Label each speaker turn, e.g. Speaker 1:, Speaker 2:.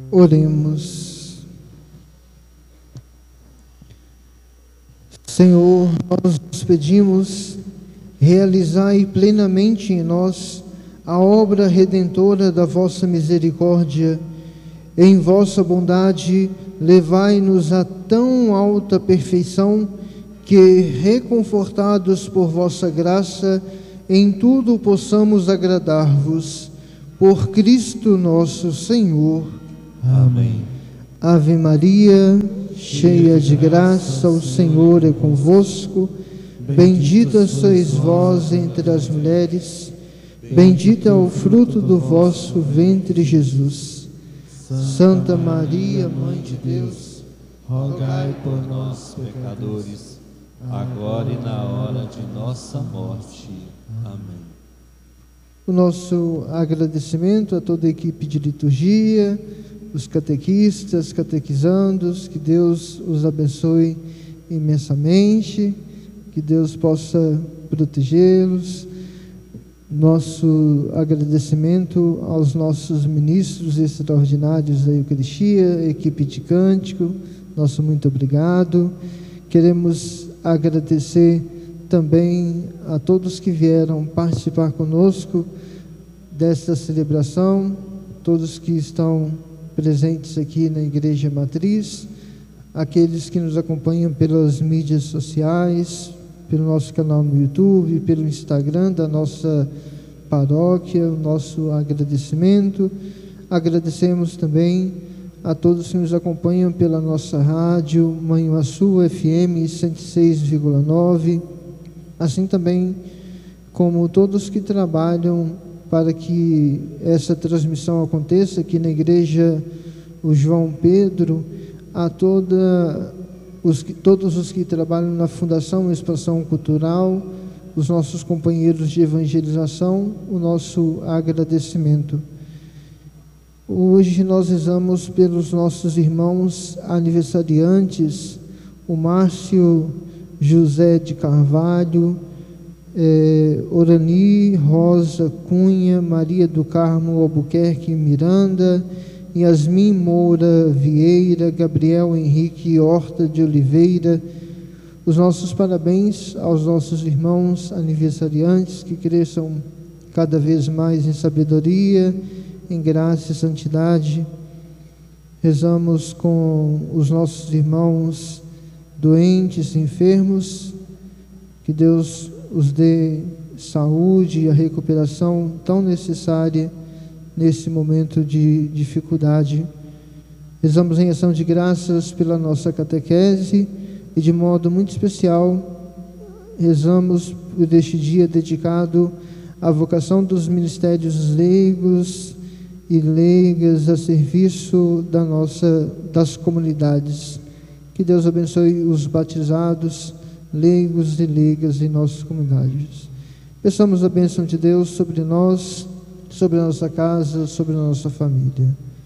Speaker 1: Oremos. Senhor, nós nos pedimos, realizai plenamente em nós a obra redentora da vossa misericórdia. Em vossa bondade, levai-nos a tão alta perfeição que, reconfortados por vossa graça, em tudo possamos agradar-vos. Por Cristo nosso Senhor.
Speaker 2: Amém.
Speaker 1: Ave Maria, cheia de graça, o Senhor é convosco. Bendita sois vós entre as mulheres, bendito é o fruto do vosso ventre, Jesus. Santa Maria, Mãe de Deus,
Speaker 2: rogai por nós, pecadores, agora e na hora de nossa morte. Amém.
Speaker 1: O nosso agradecimento a toda a equipe de liturgia, os catequistas, catequizandos, que Deus os abençoe imensamente, que Deus possa protegê-los. Nosso agradecimento aos nossos ministros extraordinários da Eucaristia, equipe de cântico, nosso muito obrigado. Queremos agradecer também a todos que vieram participar conosco desta celebração, todos que estão presentes aqui na Igreja Matriz, aqueles que nos acompanham pelas mídias sociais, pelo nosso canal no YouTube, pelo Instagram da nossa paróquia, o nosso agradecimento. Agradecemos também a todos que nos acompanham pela nossa rádio, Manhuaçu FM 106,9, assim também como todos que trabalham para que essa transmissão aconteça aqui na Igreja o João Pedro, a todos os que trabalham na Fundação Expansão Cultural, os nossos companheiros de evangelização, o nosso agradecimento. Hoje nós rezamos pelos nossos irmãos aniversariantes, o Márcio José de Carvalho, Orani Rosa Cunha, Maria do Carmo Albuquerque Miranda, Yasmin Moura Vieira, Gabriel Henrique Horta de Oliveira. Os nossos parabéns aos nossos irmãos aniversariantes, que cresçam cada vez mais em sabedoria, em graça e santidade. Rezamos com os nossos irmãos doentes, enfermos, que Deus os dê saúde e a recuperação tão necessária nesse momento de dificuldade. Rezamos em ação de graças pela nossa catequese e, de modo muito especial, rezamos por este dia dedicado à vocação dos ministérios leigos e leigas a serviço das comunidades. Que Deus abençoe os batizados, leigos e leigas em nossas comunidades. Peçamos a bênção de Deus sobre nós, sobre a nossa casa, sobre a nossa família.